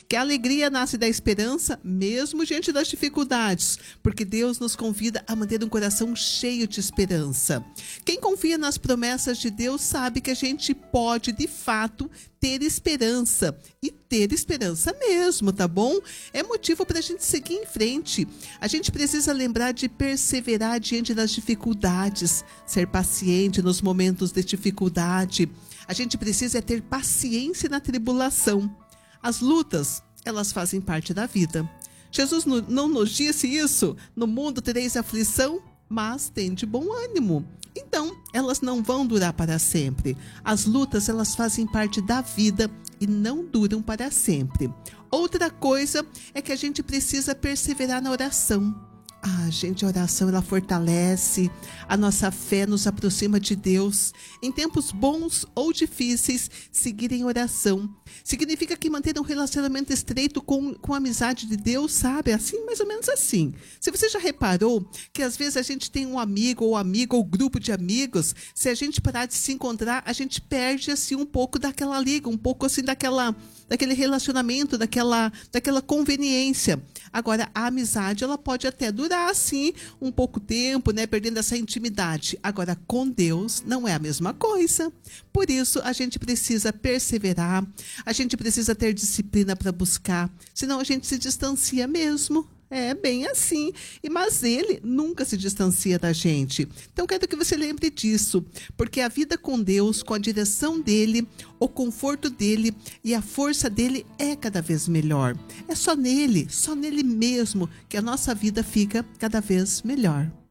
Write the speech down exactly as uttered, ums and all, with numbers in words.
que a alegria nasce da esperança, mesmo diante das dificuldades, porque Deus nos convida a manter um coração cheio de esperança. Quem confia nas promessas de Deus sabe que a gente pode, de fato, ter esperança, e ter esperança mesmo, tá bom? É motivo para a gente seguir em frente. A gente precisa lembrar de perseverar diante das dificuldades, ser paciente nos momentos de dificuldade. A gente precisa ter paciência na tribulação. As lutas, elas fazem parte da vida. Jesus não nos disse isso? No mundo tereis aflição, mas tende bom ânimo. Então, elas não vão durar para sempre. As lutas, elas fazem parte da vida e não duram para sempre. Outra coisa é que a gente precisa perseverar na oração. Ah, gente, a oração, ela fortalece, a nossa fé nos aproxima de Deus. Em tempos bons ou difíceis, seguir em oração significa que manter um relacionamento estreito com, com a amizade de Deus, sabe? Assim, mais ou menos assim. Se você já reparou que às vezes a gente tem um amigo ou amiga ou grupo de amigos, se a gente parar de se encontrar, a gente perde assim um pouco daquela liga, um pouco assim daquela, daquele relacionamento, daquela, daquela conveniência. Agora, a amizade, ela pode até durar, assim, um pouco tempo, né? Perdendo essa intimidade. Agora, com Deus, não é a mesma coisa. Por isso, a gente precisa perseverar, a gente precisa ter disciplina para buscar, senão a gente se distancia mesmo. É bem assim, e mas ele nunca se distancia da gente. Então quero que você lembre disso, porque a vida com Deus, com a direção dele, o conforto dele e a força dele é cada vez melhor. É só nele, só nele mesmo que a nossa vida fica cada vez melhor.